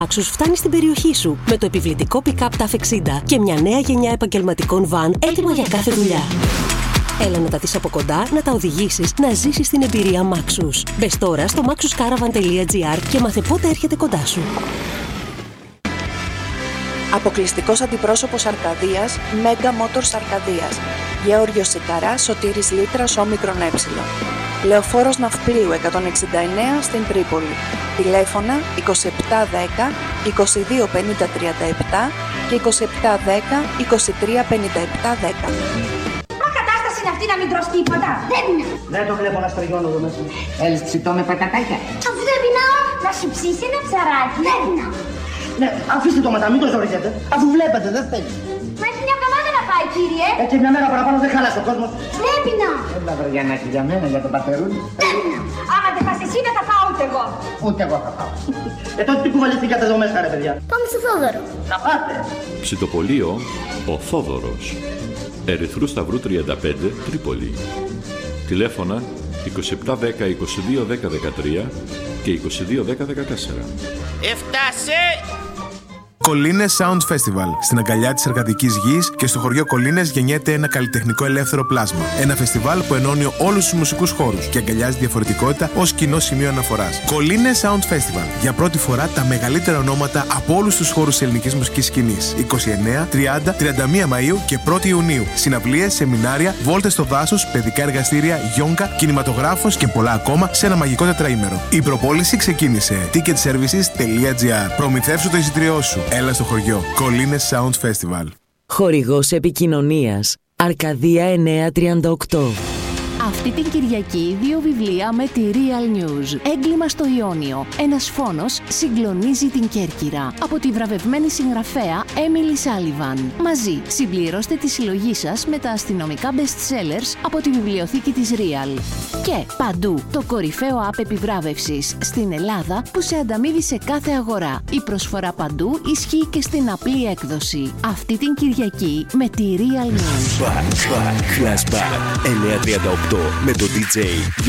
Maxus φτάνει στην περιοχή σου με το επιβλητικό pick-up TAF 60 και μια νέα γενιά επαγγελματικών van έτοιμα για κάθε δουλειά. Έλα να τα δεις από κοντά, να τα οδηγήσεις, να ζήσεις την εμπειρία Maxus. Μπες τώρα στο maxuscaravan.gr και μάθε πότε έρχεται κοντά σου. Αποκλειστικός αντιπρόσωπος Αρκαδίας, Mega Motors Αρκαδίας. Γεώργιος Σικαράς, Σωτήρης Λίτρας, όμικρον ε. Λεωφόρος Ναυπλίου 169 στην Τρίπολη. Τηλέφωνα 2710 2250 37 και 2710 2357 10. Μα κατάσταση είναι αυτή να μην τρως τίποτα. Δεν είναι. Δεν το βλέπω να στριγώνω εδώ μέσα. Θέλεις ψητό με πατατάκια? Αφού δεν πεινάω, να σου ψήσει ένα ψαράκι. Δεν πεινάω. Ναι, αφήστε το μετά, μην το ζοριζέτε. Αφού βλέπετε, δεν θέλει. Μα έχει μια εβδομάδα να πάει, κύριε. Έτσι μια μέρα παραπάνω δεν χαλάσει ο κόσμος. Δεν πεινάω. Δεν θα βρει για μένα, για τον πατερούλη. Δεν πεινάω. Άμα δεν πας εσύ, δεν θα πάω ούτε εγώ. Ούτε εγώ θα πάω. Τότε τι κουβαληθήκατε εδώ μέσα, ρε παιδιά? Πάμε στο Θόδωρο. Να πάτε. Ψητοπολείο ο Θόδωρος. Ερυθρού Σταυρού 35 Τρίπολη. Τηλέφωνα 2710 2210 13 και 2210 14. Έφτασε! Κολίνες Sound Festival. Στην αγκαλιά της Αρκαδικής Γης και στο χωριό Κολίνες γεννιέται ένα καλλιτεχνικό ελεύθερο πλάσμα. Ένα φεστιβάλ που ενώνει όλους τους μουσικούς χώρους και αγκαλιάζει διαφορετικότητα ως κοινό σημείο αναφοράς. Κολίνες Sound Festival. Για πρώτη φορά τα μεγαλύτερα ονόματα από όλους τους χώρους της ελληνικής μουσικής σκηνής. 29, 30, 31 Μαΐου και 1η Ιουνίου. Συναυλίες, σεμινάρια, βόλτες στο δάσος, παιδικά εργαστήρια, γιόγκα, κινηματογράφος και πολλά ακόμα σε ένα μαγικό τετραήμερο. Η προπόληση ξεκίνησε. ticketservices.gr. Προμηθεύσου το εισιτήριό σου. Έλα στο χωριό. Κολίνες Sound Festival. Χορηγός επικοινωνίας. Αρκαδία 938. Αυτή την Κυριακή 2 βιβλία με τη Real News. Έγκλημα στο Ιόνιο. Ένας φόνος συγκλονίζει την Κέρκυρα. Από τη βραβευμένη συγγραφέα Emily Sullivan. Μαζί συμπληρώστε τη συλλογή σας με τα αστυνομικά best sellers από τη βιβλιοθήκη της Real. Και παντού το κορυφαίο app επιβράβευσης στην Ελλάδα που σε ανταμείβει σε κάθε αγορά. Η προσφορά παντού ισχύει και στην απλή έκδοση. Αυτή την Κυριακή με τη Real News. Flashback 938 με το DJ